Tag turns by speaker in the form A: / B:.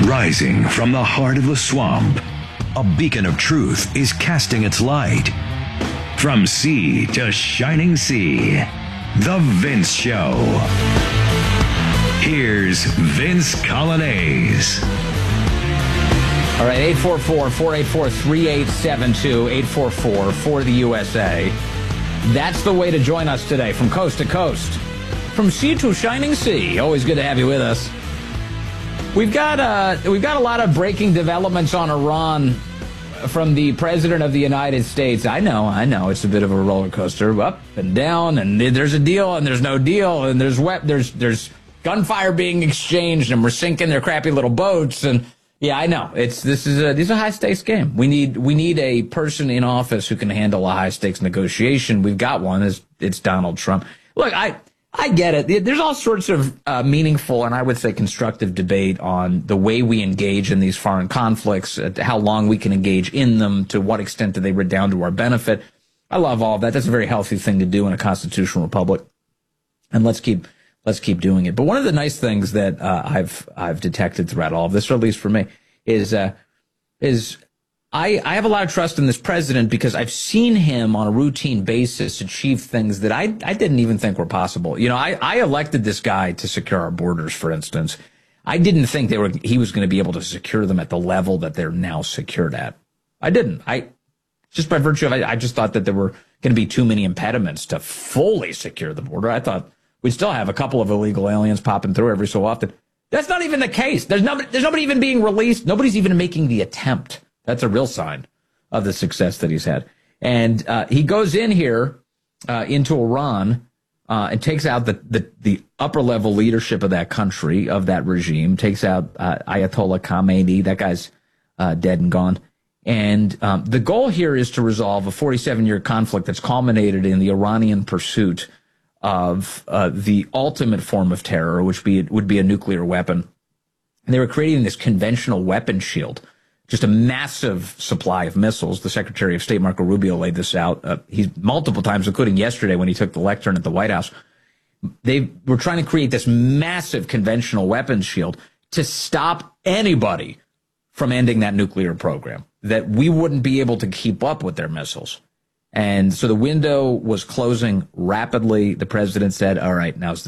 A: Rising from the heart of the swamp, a beacon of truth is casting its light. From sea to shining sea, The Vince Show. Here's Vince Coglianese.
B: All right, 844-484-3872, 844 for the USA. That's the way to join us today, from coast to coast, from sea to shining sea. Always good to have you with us. We've got a lot of breaking developments on Iran from the President of the United States. I know, it's a bit of a roller coaster, up and down, and there's a deal and there's no deal, and there's gunfire being exchanged, and we're sinking their crappy little boats, and yeah, I know. This is a high stakes game. We need a person in office who can handle a high stakes negotiation. We've got one. It's Donald Trump. Look, I get it. There's all sorts of meaningful and I would say constructive debate on the way we engage in these foreign conflicts, how long we can engage in them, to what extent do they redound to our benefit. I love all of that. That's a very healthy thing to do in a constitutional republic, and let's keep doing it. But one of the nice things that I've detected throughout all of this, or at least for me, is I have a lot of trust in this president because I've seen him on a routine basis achieve things that I didn't even think were possible. You know, I elected this guy to secure our borders, for instance. I didn't think he was going to be able to secure them at the level that they're now secured at. I didn't. Just by virtue of I just thought that there were going to be too many impediments to fully secure the border. I thought we'd still have a couple of illegal aliens popping through every so often. That's not even the case. There's nobody even being released. Nobody's even making the attempt. That's a real sign of the success that he's had. And he goes in here into Iran and takes out the upper level leadership of that country, of that regime, takes out Ayatollah Khamenei. That guy's dead and gone. And the goal here is to resolve a 47-year conflict that's culminated in the Iranian pursuit of the ultimate form of terror, which would be a nuclear weapon. And they were creating this conventional weapon shield, just a massive supply of missiles. The Secretary of State, Marco Rubio, laid this out. He's multiple times, including yesterday when he took the lectern at the White House. They were trying to create this massive conventional weapons shield to stop anybody from ending that nuclear program, that we wouldn't be able to keep up with their missiles. And so the window was closing rapidly. The president said, all right, now's